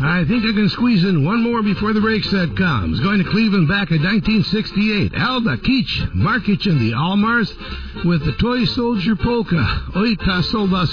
I think I can squeeze in one more before the break set comes. Going to Cleveland back in 1968. Alda, Keach, Markic, and the Almars with the Toy Soldier Polka. Oj ta soldaska.